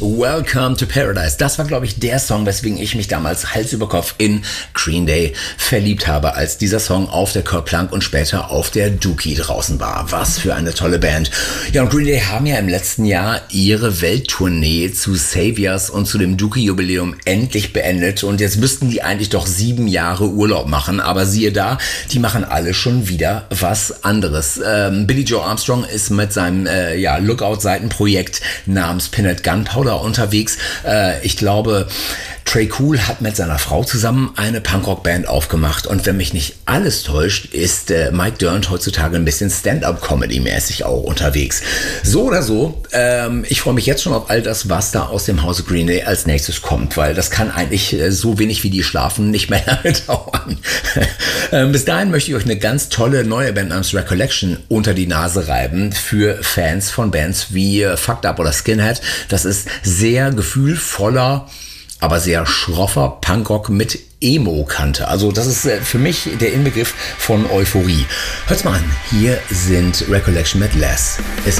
Welcome to Paradise. Das war, glaube ich, der Song, weswegen ich mich damals Hals über Kopf in Green Day verliebt habe, als dieser Song auf der Kurt Plank und später auf der Dookie draußen war. Was für eine tolle Band. Ja, und Green Day haben ja im letzten Jahr ihre Welttournee zu Saviors und zu dem Dookie-Jubiläum endlich beendet. Und jetzt müssten die eigentlich doch 7 Jahre Urlaub machen. Aber siehe da, die machen alle schon wieder was anderes. Billy Joe Armstrong ist mit seinem Lookout-Seitenprojekt namens Pinhead Gunpowder unterwegs. Ich glaube, Trey Cool hat mit seiner Frau zusammen eine Punkrock-Band aufgemacht. Und wenn mich nicht alles täuscht, ist Mike Dirnt heutzutage ein bisschen Stand-up-Comedy-mäßig auch unterwegs. So oder so, ich freue mich jetzt schon auf all das, was da aus dem Hause Green Day als nächstes kommt, weil das kann eigentlich so wenig wie die schlafen nicht mehr lange dauern. Bis dahin möchte ich euch eine ganz tolle neue Band namens Recollection unter die Nase reiben für Fans von Bands wie Fucked Up oder Skinhead. Das ist sehr gefühlvoller, aber sehr schroffer Punkrock mit Emo-Kante. Also das ist für mich der Inbegriff von Euphorie. Hört's mal an, hier sind Recollection mit Less Is